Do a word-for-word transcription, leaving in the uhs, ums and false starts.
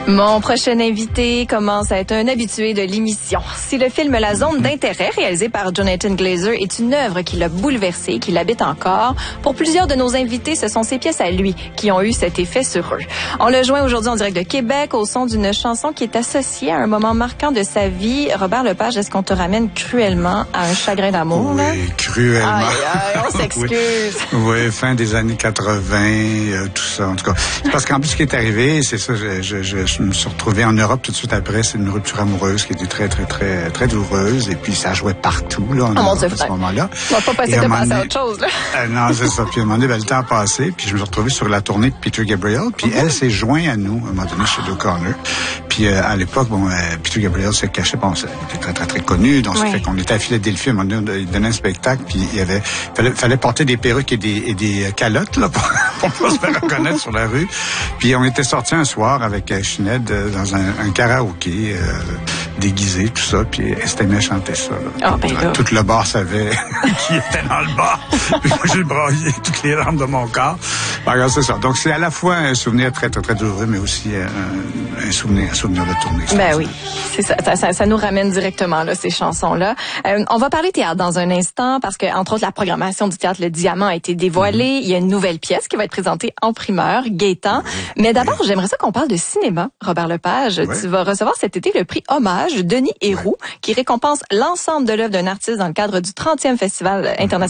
Mon prochain invité commence à être un habitué de l'émission. Si le film La Zone d'intérêt, réalisé par Jonathan Glazer, est une œuvre qui l'a bouleversé, qui l'habite encore, pour plusieurs de nos invités, ce sont ces pièces à lui qui ont eu cet effet sur eux. On le joint aujourd'hui en direct de Québec au son d'une chanson qui est associée à un moment marquant de sa vie. Robert Lepage, est-ce qu'on te ramène cruellement à un chagrin d'amour? Oui, là? cruellement. Aïe, aïe, on s'excuse. oui. oui, fin des années quatre-vingt, euh, tout ça, en tout cas. Parce qu'en plus, ce qui est arrivé, c'est ça, je, je, je, je me suis retrouvé en Europe tout de suite après. C'est une rupture amoureuse qui était très, très, très, très douloureuse. Et puis, ça jouait partout, là, en oh, Europe, Dieu, à ce moment-là. On va pas passer de passer à autre chose, là. Euh, non, c'est ça. Puis, à un moment donné, ben, le temps a passé. Puis, je me suis retrouvé sur la tournée de Peter Gabriel. Puis, mm-hmm. elle s'est jointe à nous, à un moment donné, chez O'Connor. Puis, euh, à l'époque, bon, euh, Peter Gabriel se cachait. Bon, il était très, très, très connu. Donc, ça fait qu'on était à Philadelphie. À un moment donné, il donnait un spectacle. Puis, il y avait, fallait, fallait porter des perruques et des, et des calottes, là, pour, pour pas se faire reconnaître sur la rue. Puis, on était sortis un soir avec euh, Sinead euh, dans un, un karaoké, euh, déguisé, tout ça. Puis, elle s'était mis à chanter ça, là. Oh, ben, tout le bar savait qui était dans le bar. Puis, moi, j'ai braillé toutes les larmes de mon corps. Alors, c'est ça. Donc, c'est à la fois un souvenir très, très, très douloureux, mais aussi un, un souvenir, un souvenir de tournée. Ben oui, c'est ça, ça, ça. Ça nous ramène directement, là, ces chansons-là. Euh, on va parler théâtre dans un instant parce que, entre autres, la programmation du théâtre Le Diamant a été dévoilée. Mm-hmm. Il y a une nouvelle pièce qui va être présentée en primeur, Gaétan. Mm-hmm. Mais d'abord, oui. j'aimerais ça qu'on parle de cinéma, Robert Lepage. Oui. Tu vas recevoir cet été le prix Hommage Denis Héroux, oui. qui récompense l'ensemble de l'œuvre d'un artiste dans le cadre du trentième Festival international